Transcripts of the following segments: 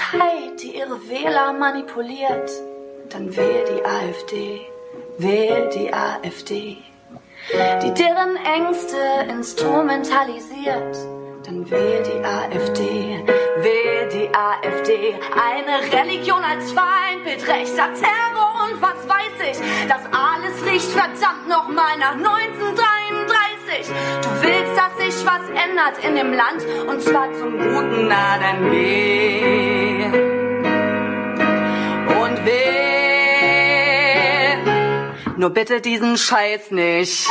Partei, die ihre Wähler manipuliert, dann wähl die AfD, wähl die AfD. Die deren Ängste instrumentalisiert, dann wähl die AfD, wähl die AfD. Eine Religion als Feindbild, rechter Terror und was weiß ich. Das alles riecht verdammt nochmal nach 1933. Du willst, dass sich was ändert in dem Land und zwar zum Guten, na dann wähl und wähl. Nur bitte diesen Scheiß nicht.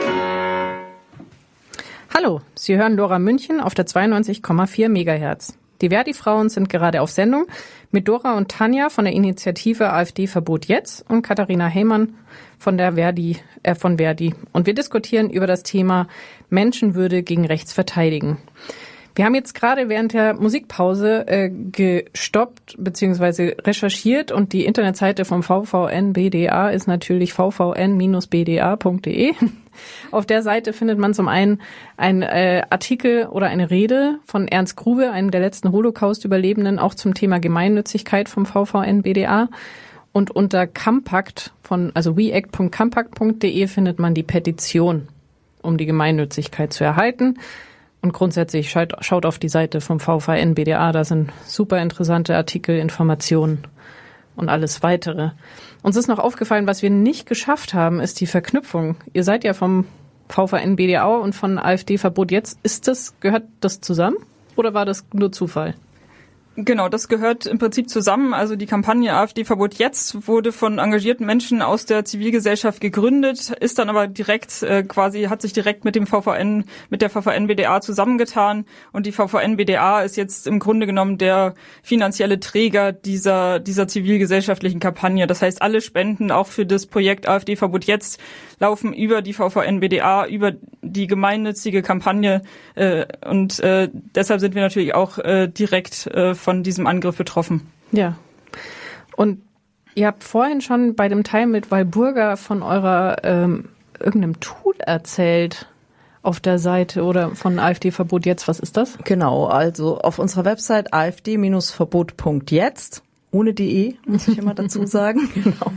Hallo, Sie hören Dora München auf der 92,4 Megahertz. Die Verdi-Frauen sind gerade auf Sendung mit Dora und Tanja von der Initiative AfD Verbot jetzt und Katharina Heymann von Verdi. Und wir diskutieren über das Thema Menschenwürde gegen rechts verteidigen. Wir haben jetzt gerade während der Musikpause gestoppt bzw. recherchiert und die Internetseite vom VVN-BDA ist natürlich vvn-bda.de. Auf der Seite findet man zum einen einen Artikel oder eine Rede von Ernst Grube, einem der letzten Holocaust-Überlebenden, auch zum Thema Gemeinnützigkeit vom VVN-BDA. Und unter Campact also weact.campact.de findet man die Petition, um die Gemeinnützigkeit zu erhalten. Und grundsätzlich schaut auf die Seite vom VVN-BDA, da sind super interessante Artikel, Informationen und alles weitere. Uns ist noch aufgefallen, was wir nicht geschafft haben, ist die Verknüpfung. Ihr seid ja vom VVN-BDA und von AfD Verbot jetzt. Gehört das zusammen oder war das nur Zufall? Genau, das gehört im Prinzip zusammen. Also die Kampagne AfD Verbot jetzt wurde von engagierten Menschen aus der Zivilgesellschaft gegründet, ist dann aber hat sich direkt mit der VVN-BDA zusammengetan und die VVN-BDA ist jetzt im Grunde genommen der finanzielle Träger dieser zivilgesellschaftlichen Kampagne. Das heißt, alle Spenden, auch für das Projekt AfD Verbot jetzt, laufen über die VVN-BDA, über die gemeinnützige Kampagne und deshalb sind wir natürlich auch direkt von diesem Angriff betroffen. Ja. Und ihr habt vorhin schon bei dem Teil mit Walburga von eurer irgendeinem Tool erzählt auf der Seite oder von AfD Verbot jetzt. Was ist das? Genau, also auf unserer Website afd-verbot.jetzt, ohne de, muss ich immer dazu sagen. Genau.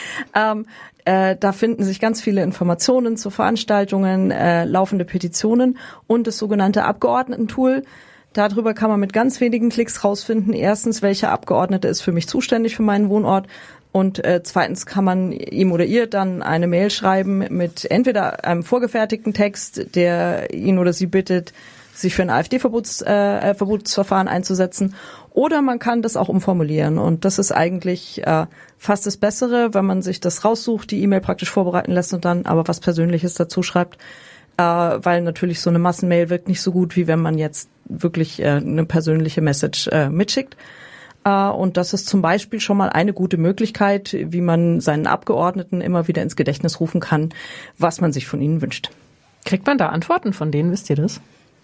Da finden sich ganz viele Informationen zu Veranstaltungen, laufende Petitionen und das sogenannte Abgeordnetentool. Darüber kann man mit ganz wenigen Klicks rausfinden, erstens, welcher Abgeordnete ist für mich zuständig für meinen Wohnort und zweitens kann man ihm oder ihr dann eine Mail schreiben mit entweder einem vorgefertigten Text, der ihn oder sie bittet, sich für ein AfD-Verbotsverfahren einzusetzen, oder man kann das auch umformulieren und das ist eigentlich fast das Bessere, wenn man sich das raussucht, die E-Mail praktisch vorbereiten lässt und dann aber was Persönliches dazu schreibt. Weil natürlich so eine Massenmail wirkt nicht so gut, wie wenn man jetzt wirklich eine persönliche Message mitschickt. Und das ist zum Beispiel schon mal eine gute Möglichkeit, wie man seinen Abgeordneten immer wieder ins Gedächtnis rufen kann, was man sich von ihnen wünscht. Kriegt man da Antworten von denen, wisst ihr das?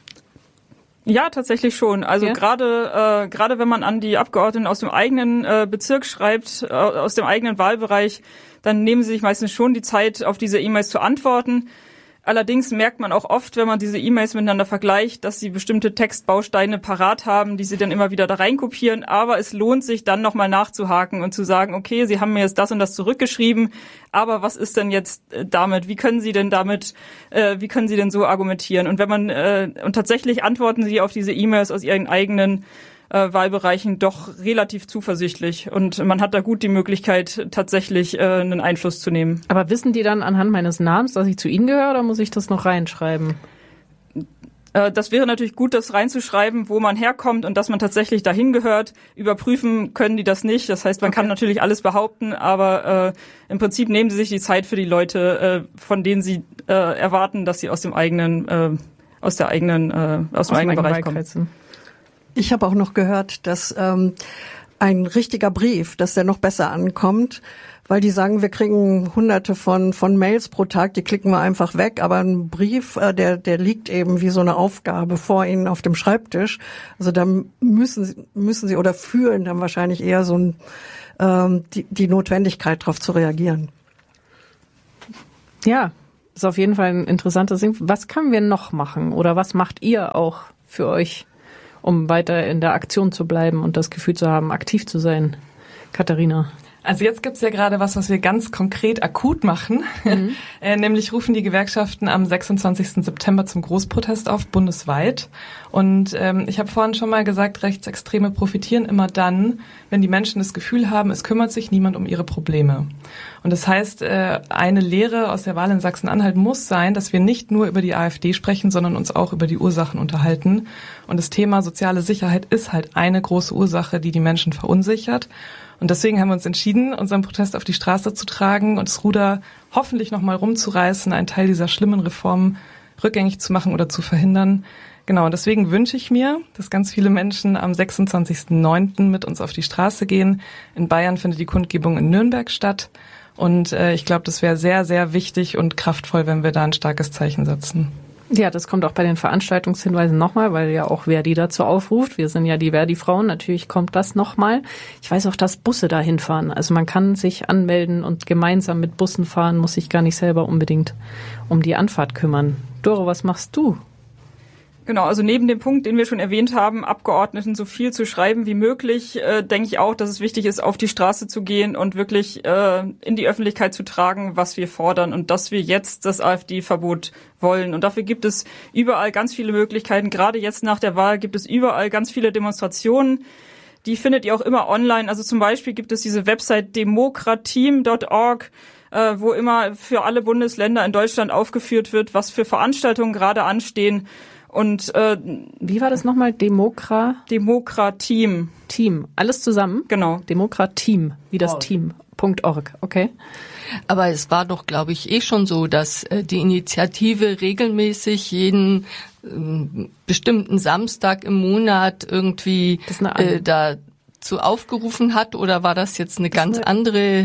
Ja, tatsächlich schon. Also ja? Gerade wenn man an die Abgeordneten aus dem eigenen Bezirk schreibt, aus dem eigenen Wahlbereich, dann nehmen sie sich meistens schon die Zeit, auf diese E-Mails zu antworten. Allerdings merkt man auch oft, wenn man diese E-Mails miteinander vergleicht, dass sie bestimmte Textbausteine parat haben, die sie dann immer wieder da reinkopieren. Aber es lohnt sich dann nochmal nachzuhaken und zu sagen, okay, Sie haben mir jetzt das und das zurückgeschrieben, aber was ist denn jetzt damit? Wie können Sie denn so argumentieren? Und und tatsächlich antworten Sie auf diese E-Mails aus Ihren eigenen Wahlbereichen doch relativ zuversichtlich und man hat da gut die Möglichkeit, tatsächlich einen Einfluss zu nehmen. Aber wissen die dann anhand meines Namens, dass ich zu Ihnen gehöre, oder muss ich das noch reinschreiben? Das wäre natürlich gut, das reinzuschreiben, wo man herkommt und dass man tatsächlich dahin gehört. Überprüfen können die das nicht. Das heißt, man kann natürlich alles behaupten, aber im Prinzip nehmen sie sich die Zeit für die Leute, von denen sie erwarten, dass sie aus dem eigenen Bereich kommen. Ich habe auch noch gehört, dass ein richtiger Brief, dass der noch besser ankommt, weil die sagen, wir kriegen hunderte von Mails pro Tag, die klicken wir einfach weg, aber ein Brief, der liegt eben wie so eine Aufgabe vor Ihnen auf dem Schreibtisch. Also da müssen Sie oder fühlen dann wahrscheinlich eher so die Notwendigkeit, darauf zu reagieren. Ja, ist auf jeden Fall ein interessantes Ding. Was können wir noch machen oder was macht ihr auch für euch, um weiter in der Aktion zu bleiben und das Gefühl zu haben, aktiv zu sein? Katharina? Also jetzt gibt's ja gerade was wir ganz konkret akut machen. Nämlich rufen die Gewerkschaften am 26. September zum Großprotest auf, bundesweit. Und ich habe vorhin schon mal gesagt, Rechtsextreme profitieren immer dann, wenn die Menschen das Gefühl haben, es kümmert sich niemand um ihre Probleme. Und das heißt, eine Lehre aus der Wahl in Sachsen-Anhalt muss sein, dass wir nicht nur über die AfD sprechen, sondern uns auch über die Ursachen unterhalten. Und das Thema soziale Sicherheit ist halt eine große Ursache, die die Menschen verunsichert. Und deswegen haben wir uns entschieden, unseren Protest auf die Straße zu tragen und das Ruder hoffentlich nochmal rumzureißen, einen Teil dieser schlimmen Reformen rückgängig zu machen oder zu verhindern. Genau, und deswegen wünsche ich mir, dass ganz viele Menschen am 26.09. mit uns auf die Straße gehen. In Bayern findet die Kundgebung in Nürnberg statt. Und ich glaube, das wäre sehr, sehr wichtig und kraftvoll, wenn wir da ein starkes Zeichen setzen. Ja, das kommt auch bei den Veranstaltungshinweisen nochmal, weil ja auch Verdi dazu aufruft. Wir sind ja die Verdi-Frauen, natürlich kommt das nochmal. Ich weiß auch, dass Busse dahin fahren. Also man kann sich anmelden und gemeinsam mit Bussen fahren, muss sich gar nicht selber unbedingt um die Anfahrt kümmern. Doro, was machst du? Genau, also neben dem Punkt, den wir schon erwähnt haben, Abgeordneten so viel zu schreiben wie möglich, denke ich auch, dass es wichtig ist, auf die Straße zu gehen und wirklich in die Öffentlichkeit zu tragen, was wir fordern und dass wir jetzt das AfD-Verbot wollen. Und dafür gibt es überall ganz viele Möglichkeiten. Gerade jetzt nach der Wahl gibt es überall ganz viele Demonstrationen. Die findet ihr auch immer online. Also zum Beispiel gibt es diese Website demokratiem.org, wo immer für alle Bundesländer in Deutschland aufgeführt wird, was für Veranstaltungen gerade anstehen. Und wie war das nochmal? Demokratiem. Team. Alles zusammen? Genau. Demokratiem, wie das Team.org. Okay. Aber es war doch, glaube ich, schon so, dass die Initiative regelmäßig jeden bestimmten Samstag im Monat irgendwie dazu aufgerufen hat. Oder war das jetzt eine ganz andere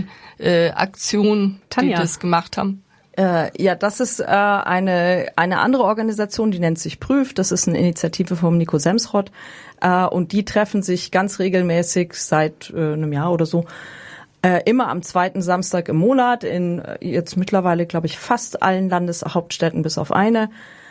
Aktion, Tanja, die das gemacht haben? Ja, das ist eine andere Organisation, die nennt sich Prüf. Das ist eine Initiative vom Nico Semsrott. Und die treffen sich ganz regelmäßig seit einem Jahr oder so. Immer am 2. Samstag im Monat in jetzt mittlerweile, glaube ich, fast allen Landeshauptstädten bis auf eine.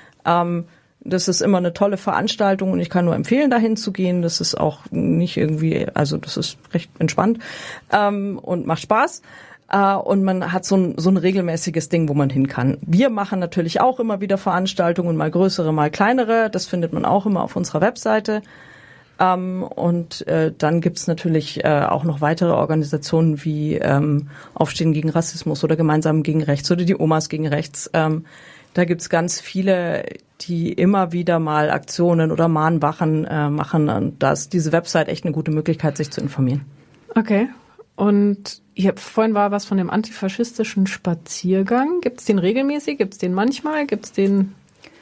Das ist immer eine tolle Veranstaltung und ich kann nur empfehlen, dahin zu gehen. Das ist auch nicht irgendwie, also das ist recht entspannt und macht Spaß. Und man hat so ein regelmäßiges Ding, wo man hin kann. Wir machen natürlich auch immer wieder Veranstaltungen, mal größere, mal kleinere. Das findet man auch immer auf unserer Webseite. Und dann gibt's natürlich auch noch weitere Organisationen wie Aufstehen gegen Rassismus oder Gemeinsam gegen Rechts oder die Omas gegen Rechts. Da gibt's ganz viele, die immer wieder mal Aktionen oder Mahnwachen machen. Und da ist diese Website echt eine gute Möglichkeit, sich zu informieren. Okay. Und vorhin war was von dem antifaschistischen Spaziergang. Gibt es den regelmäßig? Gibt es den manchmal? Gibt es den?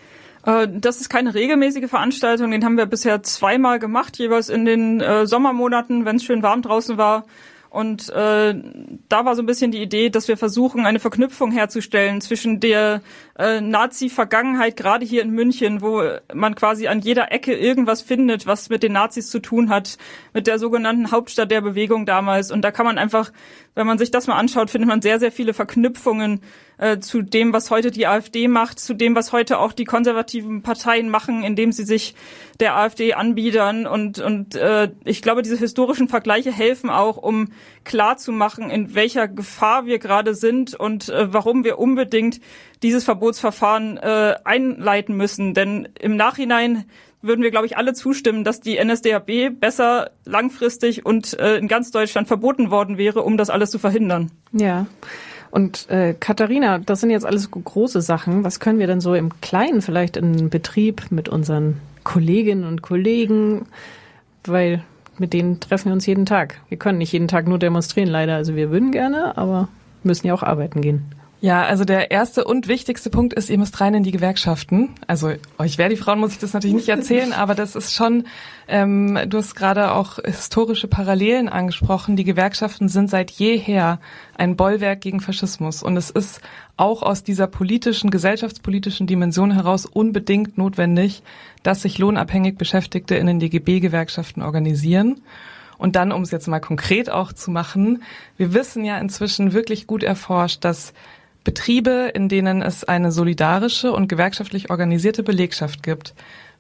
Das ist keine regelmäßige Veranstaltung. Den haben wir bisher zweimal gemacht, jeweils in den Sommermonaten, wenn es schön warm draußen war. Und da war so ein bisschen die Idee, dass wir versuchen, eine Verknüpfung herzustellen zwischen der Nazi-Vergangenheit, gerade hier in München, wo man quasi an jeder Ecke irgendwas findet, was mit den Nazis zu tun hat, mit der sogenannten Hauptstadt der Bewegung damals. Und da kann man einfach, wenn man sich das mal anschaut, findet man sehr, sehr viele Verknüpfungen zu dem, was heute die AfD macht, zu dem, was heute auch die konservativen Parteien machen, indem sie sich der AfD anbiedern. Und ich glaube, diese historischen Vergleiche helfen auch, um klarzumachen, in welcher Gefahr wir gerade sind und warum wir unbedingt dieses Verbotsverfahren einleiten müssen. Denn im Nachhinein würden wir, glaube ich, alle zustimmen, dass die NSDAP besser langfristig und in ganz Deutschland verboten worden wäre, um das alles zu verhindern. Ja. Und Katharina, das sind jetzt alles große Sachen. Was können wir denn so im Kleinen vielleicht in Betrieb mit unseren Kolleginnen und Kollegen, weil mit denen treffen wir uns jeden Tag. Wir können nicht jeden Tag nur demonstrieren, leider. Also wir würden gerne, aber müssen ja auch arbeiten gehen. Ja, also der erste und wichtigste Punkt ist, ihr müsst rein in die Gewerkschaften. Also euch Verdi-Frauen muss ich das natürlich nicht erzählen, aber das ist schon, du hast gerade auch historische Parallelen angesprochen. Die Gewerkschaften sind seit jeher ein Bollwerk gegen Faschismus. Und es ist auch aus dieser gesellschaftspolitischen Dimension heraus unbedingt notwendig, dass sich lohnabhängig Beschäftigte in den DGB-Gewerkschaften organisieren. Und dann, um es jetzt mal konkret auch zu machen, wir wissen ja inzwischen wirklich gut erforscht, dass Betriebe, in denen es eine solidarische und gewerkschaftlich organisierte Belegschaft gibt,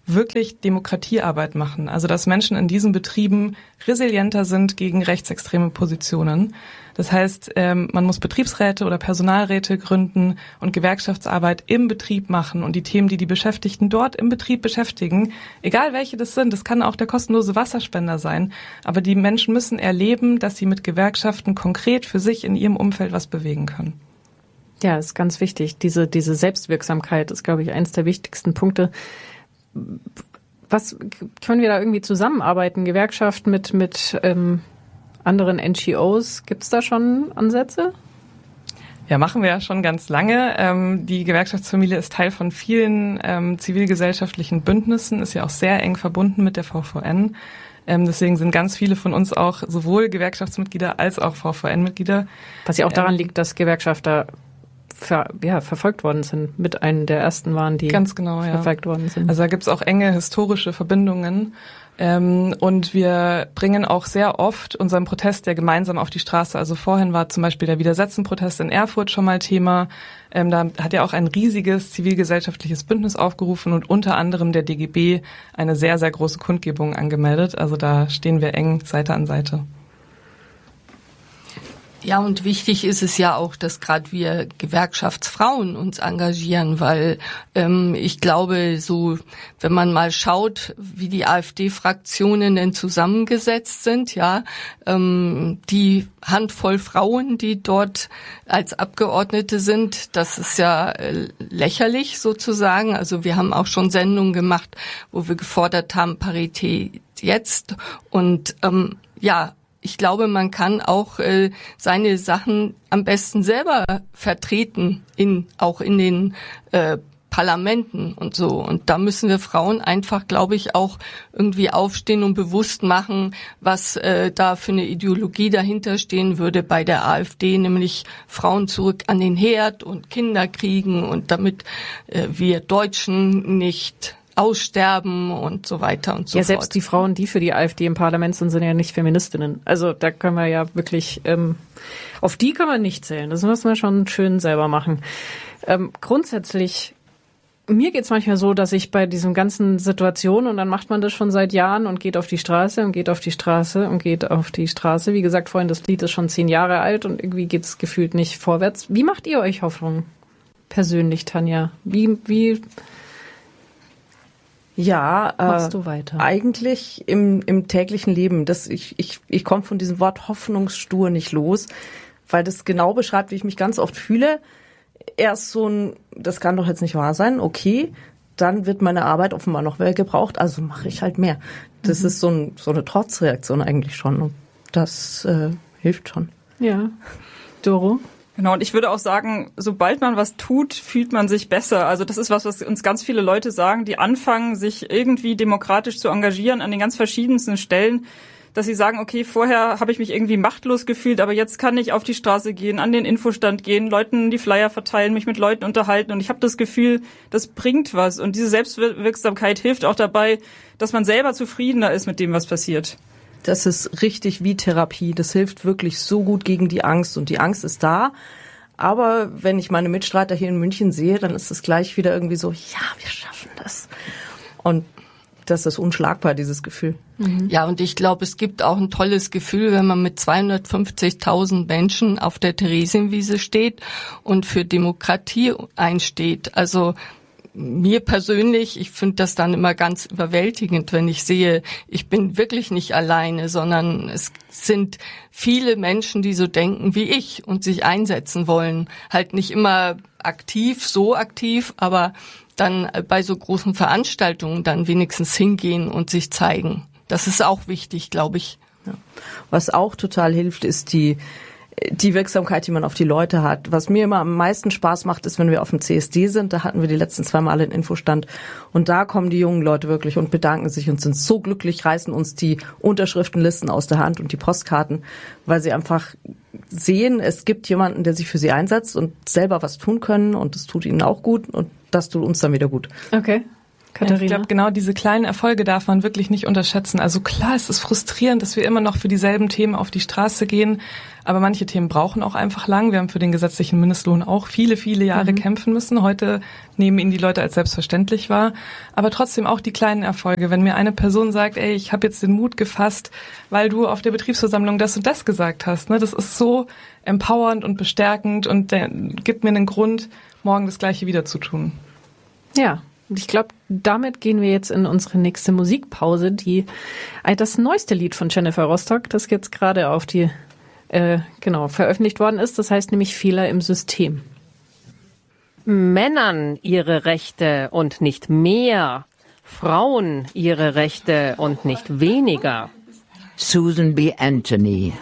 wirklich Demokratiearbeit machen. Also dass Menschen in diesen Betrieben resilienter sind gegen rechtsextreme Positionen. Das heißt, man muss Betriebsräte oder Personalräte gründen und Gewerkschaftsarbeit im Betrieb machen und die Themen, die die Beschäftigten dort im Betrieb beschäftigen, egal welche das sind, das kann auch der kostenlose Wasserspender sein, aber die Menschen müssen erleben, dass sie mit Gewerkschaften konkret für sich in ihrem Umfeld was bewegen können. Ja, ist ganz wichtig. Diese Selbstwirksamkeit ist, glaube ich, eines der wichtigsten Punkte. Was können wir da irgendwie zusammenarbeiten? Gewerkschaften mit anderen NGOs? Gibt es da schon Ansätze? Ja, machen wir ja schon ganz lange. Die Gewerkschaftsfamilie ist Teil von vielen zivilgesellschaftlichen Bündnissen, ist ja auch sehr eng verbunden mit der VVN. Deswegen sind ganz viele von uns auch sowohl Gewerkschaftsmitglieder als auch VVN-Mitglieder. Was ja auch daran liegt, dass Gewerkschafter verfolgt worden sind, mit einem der ersten waren, die ganz genau, verfolgt worden sind. Also da gibt's auch enge historische Verbindungen. Und wir bringen auch sehr oft unseren Protest ja gemeinsam auf die Straße. Also vorhin war zum Beispiel der Widersetzenprotest in Erfurt schon mal Thema. Da hat ja auch ein riesiges zivilgesellschaftliches Bündnis aufgerufen und unter anderem der DGB eine sehr, sehr große Kundgebung angemeldet. Also da stehen wir eng Seite an Seite. Ja, und wichtig ist es ja auch, dass gerade wir Gewerkschaftsfrauen uns engagieren, weil ich glaube, so wenn man mal schaut, wie die AfD-Fraktionen denn zusammengesetzt sind, ja, die Handvoll Frauen, die dort als Abgeordnete sind, das ist ja lächerlich sozusagen. Also wir haben auch schon Sendungen gemacht, wo wir gefordert haben, Parität jetzt und ich glaube, man kann auch seine Sachen am besten selber vertreten, auch in den Parlamenten und so. Und da müssen wir Frauen einfach, glaube ich, auch irgendwie aufstehen und bewusst machen, was da für eine Ideologie dahinter stehen würde bei der AfD, nämlich Frauen zurück an den Herd und Kinder kriegen und damit wir Deutschen nicht aussterben und so weiter und so fort. Ja, selbst die Frauen, die für die AfD im Parlament sind ja nicht Feministinnen. Also da können wir ja wirklich, auf die können wir nicht zählen. Das müssen wir schon schön selber machen. Grundsätzlich, mir geht's manchmal so, dass ich bei diesen ganzen Situationen, und dann macht man das schon seit Jahren und geht auf die Straße und geht auf die Straße und geht auf die Straße. Wie gesagt, vorhin, das Lied ist schon 10 Jahre alt und irgendwie geht's gefühlt nicht vorwärts. Wie macht ihr euch Hoffnung? Persönlich, Tanja? Wie machst du weiter? Eigentlich im täglichen Leben. Ich komme von diesem Wort Hoffnungsstur nicht los, weil das genau beschreibt, wie ich mich ganz oft fühle. Erst das kann doch jetzt nicht wahr sein, okay, dann wird meine Arbeit offenbar noch mehr gebraucht, also mache ich halt mehr. Das ist so eine Trotzreaktion eigentlich schon und das hilft schon. Ja. Doro? Genau, und ich würde auch sagen, sobald man was tut, fühlt man sich besser. Also das ist was uns ganz viele Leute sagen, die anfangen, sich irgendwie demokratisch zu engagieren an den ganz verschiedensten Stellen, dass sie sagen, okay, vorher habe ich mich irgendwie machtlos gefühlt, aber jetzt kann ich auf die Straße gehen, an den Infostand gehen, Leuten die Flyer verteilen, mich mit Leuten unterhalten und ich habe das Gefühl, das bringt was. Und diese Selbstwirksamkeit hilft auch dabei, dass man selber zufriedener ist mit dem, was passiert. Das ist richtig wie Therapie. Das hilft wirklich so gut gegen die Angst. Und die Angst ist da. Aber wenn ich meine Mitstreiter hier in München sehe, dann ist es gleich wieder irgendwie so, ja, wir schaffen das. Und das ist unschlagbar, dieses Gefühl. Ja, und ich glaube, es gibt auch ein tolles Gefühl, wenn man mit 250.000 Menschen auf der Theresienwiese steht und für Demokratie einsteht. Also mir persönlich, ich finde das dann immer ganz überwältigend, wenn ich sehe, ich bin wirklich nicht alleine, sondern es sind viele Menschen, die so denken wie ich und sich einsetzen wollen. Halt nicht immer so aktiv, aber dann bei so großen Veranstaltungen dann wenigstens hingehen und sich zeigen. Das ist auch wichtig, glaube ich. Ja. Was auch total hilft, ist die Wirksamkeit, die man auf die Leute hat. Was mir immer am meisten Spaß macht, ist, wenn wir auf dem CSD sind. Da hatten wir die letzten 2 Mal einen Infostand. Und da kommen die jungen Leute wirklich und bedanken sich und sind so glücklich, reißen uns die Unterschriftenlisten aus der Hand und die Postkarten, weil sie einfach sehen, es gibt jemanden, der sich für sie einsetzt und selber was tun können. Und das tut ihnen auch gut und das tut uns dann wieder gut. Okay. Katharina? Ja, ich glaube, genau diese kleinen Erfolge darf man wirklich nicht unterschätzen. Also klar, es ist frustrierend, dass wir immer noch für dieselben Themen auf die Straße gehen, aber manche Themen brauchen auch einfach lang. Wir haben für den gesetzlichen Mindestlohn auch viele, viele Jahre kämpfen müssen. Heute nehmen ihn die Leute als selbstverständlich wahr. Aber trotzdem auch die kleinen Erfolge. Wenn mir eine Person sagt, ey, ich habe jetzt den Mut gefasst, weil du auf der Betriebsversammlung das und das gesagt hast. Ne? Das ist so empowernd und bestärkend und gibt mir einen Grund, morgen das Gleiche wieder zu tun. Ja. Ich glaube, damit gehen wir jetzt in unsere nächste Musikpause, die das neueste Lied von Jennifer Rostock, das jetzt gerade auf die veröffentlicht worden ist. Das heißt nämlich Fehler im System. Männern ihre Rechte und nicht mehr. Frauen ihre Rechte und nicht weniger. Susan B. Anthony,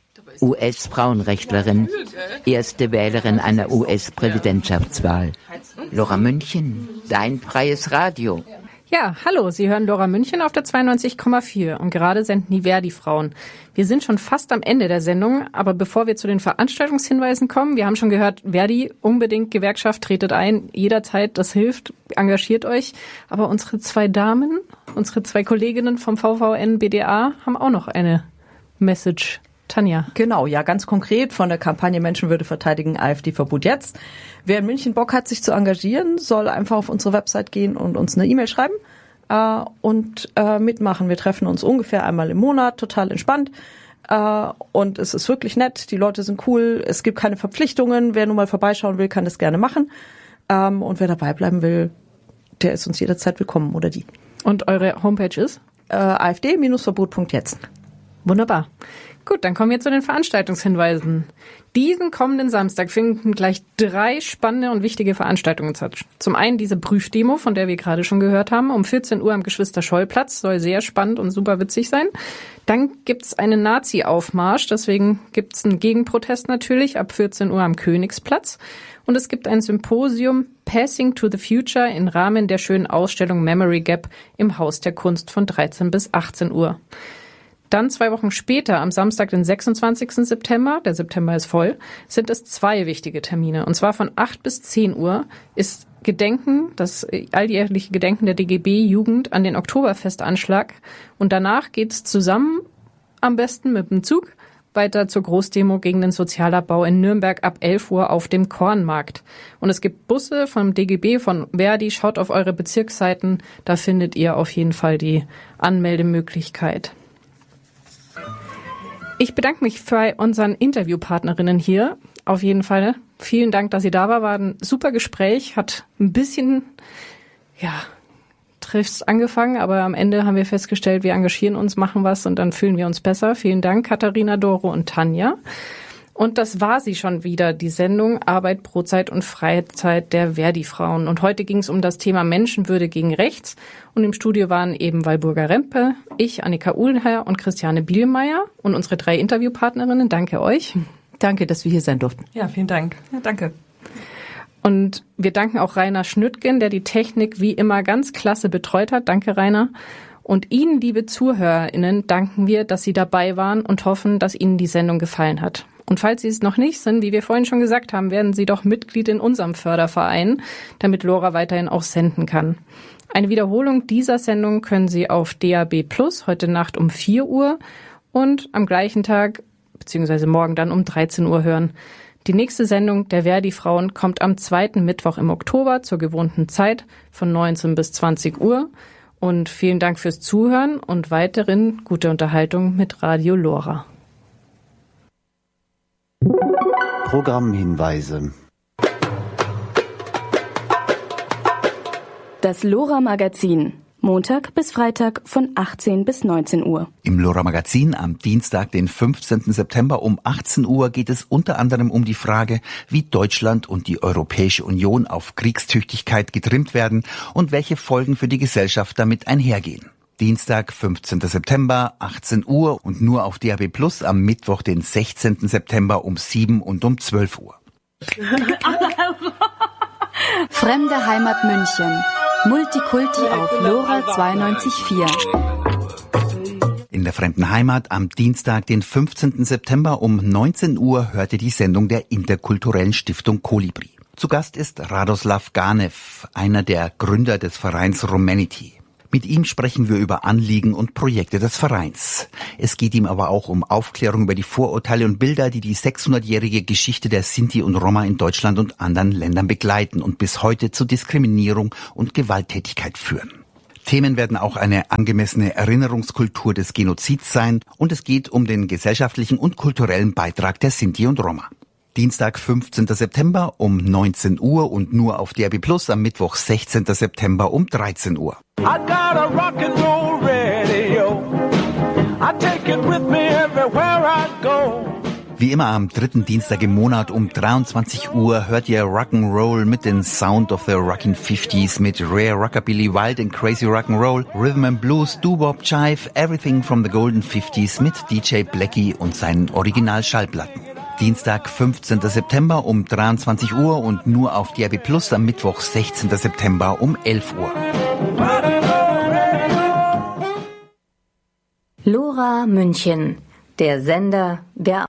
US-Frauenrechtlerin, erste Wählerin einer US-Präsidentschaftswahl. Lora München, dein freies Radio. Ja, hallo, Sie hören Lora München auf der 92,4 und gerade senden die Verdi-Frauen. Wir sind schon fast am Ende der Sendung, aber bevor wir zu den Veranstaltungshinweisen kommen, wir haben schon gehört, Verdi, unbedingt Gewerkschaft, tretet ein, jederzeit, das hilft, engagiert euch. Aber unsere zwei Damen, unsere zwei Kolleginnen vom VVN BDA haben auch noch eine Message. Tanja. Genau, ja, ganz konkret von der Kampagne Menschenwürde verteidigen, AfD-Verbot jetzt. Wer in München Bock hat, sich zu engagieren, soll einfach auf unsere Website gehen und uns eine E-Mail schreiben und mitmachen. Wir treffen uns ungefähr einmal im Monat, total entspannt. Und es ist wirklich nett, die Leute sind cool, es gibt keine Verpflichtungen. Wer nur mal vorbeischauen will, kann das gerne machen. Und wer dabei bleiben will, der ist uns jederzeit willkommen oder die. Und eure Homepage ist? AfD-verbot.jetzt. Wunderbar. Gut, dann kommen wir zu den Veranstaltungshinweisen. Diesen kommenden Samstag finden gleich 3 spannende und wichtige Veranstaltungen statt. Zum einen diese Prüfdemo, von der wir gerade schon gehört haben, um 14 Uhr am Geschwister-Scholl-Platz, soll sehr spannend und super witzig sein. Dann gibt's einen Nazi-Aufmarsch, deswegen gibt's einen Gegenprotest natürlich ab 14 Uhr am Königsplatz. Und es gibt ein Symposium Passing to the Future im Rahmen der schönen Ausstellung Memory Gap im Haus der Kunst von 13 bis 18 Uhr. Dann 2 Wochen später, am Samstag, den 26. September, der September ist voll, sind es 2 wichtige Termine. Und zwar von 8 bis 10 Uhr ist Gedenken, das alljährliche Gedenken der DGB-Jugend an den Oktoberfestanschlag. Und danach geht es zusammen, am besten mit dem Zug, weiter zur Großdemo gegen den Sozialabbau in Nürnberg ab 11 Uhr auf dem Kornmarkt. Und es gibt Busse vom DGB, von Verdi. Schaut auf eure Bezirksseiten, da findet ihr auf jeden Fall die Anmeldemöglichkeit. Ich bedanke mich bei unseren Interviewpartnerinnen hier. Auf jeden Fall. Vielen Dank, dass ihr da war. War ein super Gespräch. Hat ein bisschen, trifft's angefangen, aber am Ende haben wir festgestellt, wir engagieren uns, machen was und dann fühlen wir uns besser. Vielen Dank, Katharina, Doro und Tanja. Und das war sie schon wieder, die Sendung Arbeit, Brotzeit und Freizeit der Verdi-Frauen. Und heute ging es um das Thema Menschenwürde gegen Rechts. Und im Studio waren eben Walburga Rempe, ich, Annika Uhlenherr und Christiane Bielmeier und unsere 3 Interviewpartnerinnen. Danke euch. Danke, dass wir hier sein durften. Ja, vielen Dank. Ja, danke. Und wir danken auch Rainer Schnüttgen, der die Technik wie immer ganz klasse betreut hat. Danke, Rainer. Und Ihnen, liebe ZuhörerInnen, danken wir, dass Sie dabei waren und hoffen, dass Ihnen die Sendung gefallen hat. Und falls Sie es noch nicht sind, wie wir vorhin schon gesagt haben, werden Sie doch Mitglied in unserem Förderverein, damit Lora weiterhin auch senden kann. Eine Wiederholung dieser Sendung können Sie auf DAB+ heute Nacht um 4 Uhr und am gleichen Tag, beziehungsweise morgen dann um 13 Uhr hören. Die nächste Sendung der Verdi-Frauen kommt am 2. Mittwoch im Oktober zur gewohnten Zeit von 19 bis 20 Uhr. Und vielen Dank fürs Zuhören und weiterhin gute Unterhaltung mit Radio Lora. Programmhinweise. Das Lora-Magazin. Montag bis Freitag von 18 bis 19 Uhr. Im Lora-Magazin am Dienstag, den 15. September um 18 Uhr geht es unter anderem um die Frage, wie Deutschland und die Europäische Union auf Kriegstüchtigkeit getrimmt werden und welche Folgen für die Gesellschaft damit einhergehen. Dienstag, 15. September, 18 Uhr und nur auf DAB+ am Mittwoch, den 16. September um 7 und um 12 Uhr. Fremde Heimat München. Multikulti auf Lora 92.4. In der Fremden Heimat am Dienstag, den 15. September um 19 Uhr hört ihr die Sendung der interkulturellen Stiftung Kolibri. Zu Gast ist Radoslav Ganev, einer der Gründer des Vereins Romanity. Mit ihm sprechen wir über Anliegen und Projekte des Vereins. Es geht ihm aber auch um Aufklärung über die Vorurteile und Bilder, die die 600-jährige Geschichte der Sinti und Roma in Deutschland und anderen Ländern begleiten und bis heute zu Diskriminierung und Gewalttätigkeit führen. Themen werden auch eine angemessene Erinnerungskultur des Genozids sein und es geht um den gesellschaftlichen und kulturellen Beitrag der Sinti und Roma. Dienstag, 15. September um 19 Uhr und nur auf DRB Plus am Mittwoch, 16. September um 13 Uhr. I got a rock and roll radio. I take it with me everywhere I go. Wie immer am dritten Dienstag im Monat um 23 Uhr hört ihr Rock'n'Roll mit den Sound of the Rockin' 50s mit Rare Rockabilly, Wild and Crazy Rock'n'Roll, Rhythm and Blues, Doo-Wop, Jive, Everything from the Golden 50s mit DJ Blackie und seinen Original-Schallplatten. Dienstag, 15. September um 23 Uhr und nur auf DRB Plus am Mittwoch, 16. September um 11 Uhr. Lora München, der Sender, der...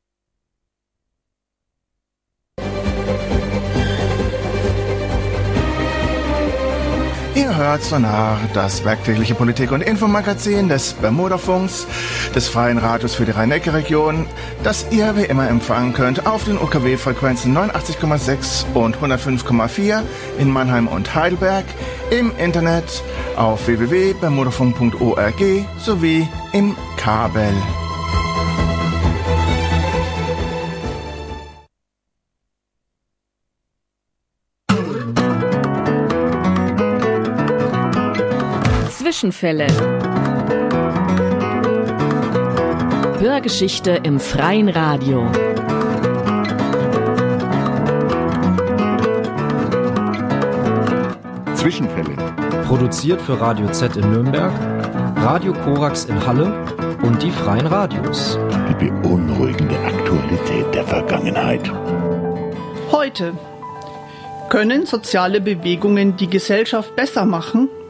Ihr hört Sonar, das werktägliche Politik- und Infomagazin des Bermudafunks, des Freien Radios für die Rhein-Neckar-Region, das ihr wie immer empfangen könnt auf den UKW-Frequenzen 89,6 und 105,4 in Mannheim und Heidelberg, im Internet auf www.bermudafunk.org sowie im Kabel. Zwischenfälle. Hörgeschichte im Freien Radio. Zwischenfälle. Produziert für Radio Z in Nürnberg, Radio Korax in Halle und die Freien Radios. Die beunruhigende Aktualität der Vergangenheit. Heute. Können soziale Bewegungen die Gesellschaft besser machen,